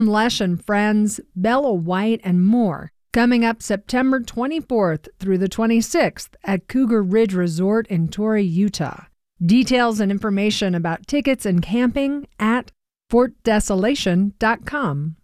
Lesh and Friends, Bella White, and more. Coming up September 24th through the 26th at Cougar Ridge Resort in Torrey, Utah. Details and information about tickets and camping at fortdesolation.com.